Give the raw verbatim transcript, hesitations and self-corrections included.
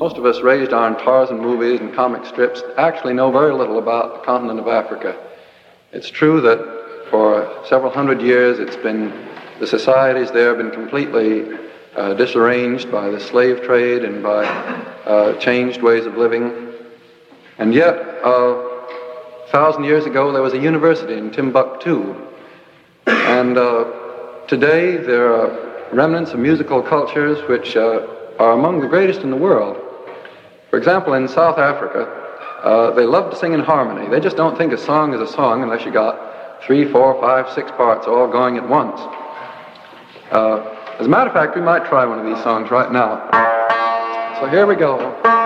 most of us raised on Tarzan movies and comic strips actually know very little about the continent of Africa. It's true that for several hundred years it's been, the societies there have been completely uh, disarranged by the slave trade and by uh, changed ways of living. And yet, uh, a thousand years ago there was a university in Timbuktu. And uh, today there are remnants of musical cultures which uh, are among the greatest in the world. For example, in South Africa, uh, they love to sing in harmony. They just don't think a song is a song unless you got three, four, five, six parts all going at once. Uh, as a matter of fact, we might try one of these songs right now. So here we go.